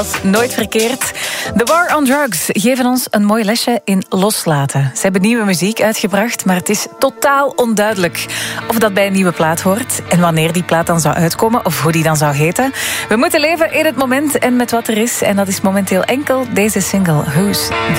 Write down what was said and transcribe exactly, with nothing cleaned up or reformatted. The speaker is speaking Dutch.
Nooit verkeerd. The War on Drugs geven ons een mooi lesje in loslaten. Ze hebben nieuwe muziek uitgebracht, maar het is totaal onduidelijk of dat bij een nieuwe plaat hoort en wanneer die plaat dan zou uitkomen of hoe die dan zou heten. We moeten leven in het moment en met wat er is en dat is momenteel enkel deze single Who's That?